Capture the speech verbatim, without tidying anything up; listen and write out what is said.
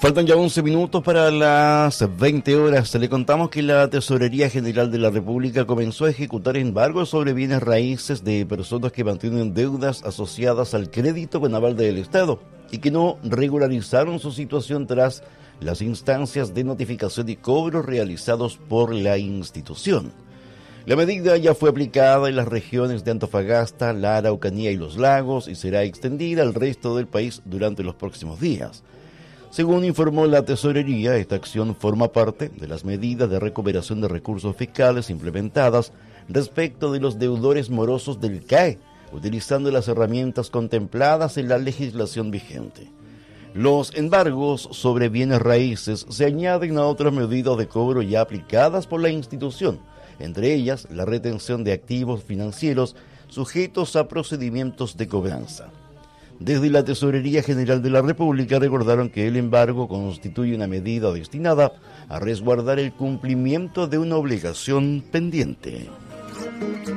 Faltan ya once minutos para las veinte horas. Le contamos que la Tesorería General de la República comenzó a ejecutar embargos sobre bienes raíces de personas que mantienen deudas asociadas al crédito con aval del Estado y que no regularizaron su situación tras las instancias de notificación y cobro realizados por la institución. La medida ya fue aplicada en las regiones de Antofagasta, la Araucanía y los Lagos y será extendida al resto del país durante los próximos días. Según informó la Tesorería, esta acción forma parte de las medidas de recuperación de recursos fiscales implementadas respecto de los deudores morosos del C A E, utilizando las herramientas contempladas en la legislación vigente. Los embargos sobre bienes raíces se añaden a otras medidas de cobro ya aplicadas por la institución, entre ellas la retención de activos financieros sujetos a procedimientos de cobranza. Desde la Tesorería General de la República recordaron que el embargo constituye una medida destinada a resguardar el cumplimiento de una obligación pendiente.